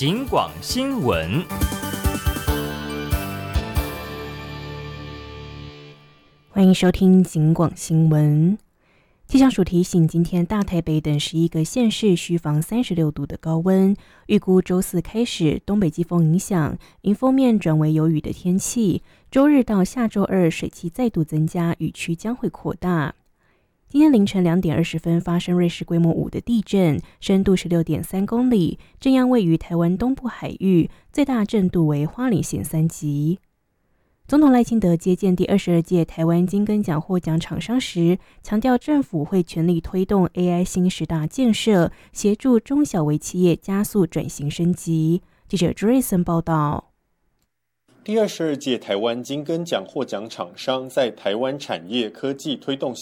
警广新闻。 欢迎收听警广新闻。气象署提醒，今天大台北等11个县市需防36度的高温，预估周四开始东北季风影响，迎风面转为有雨的天气，周日到下周二水汽再度增加，雨区将会扩大。今天凌晨2点20分发生瑞士规模5的地震，深度16.3公里，震央位于台湾东部海域，最大震度为花莲县3级。总统赖清德接见第22届台湾金根奖获奖厂商时，强调政府会全力推动 AI 新10大建设，协助中小微企业加速转型升级。记者 Jason 报道。 第22届台湾金根奖获奖厂商在台湾产业科技推动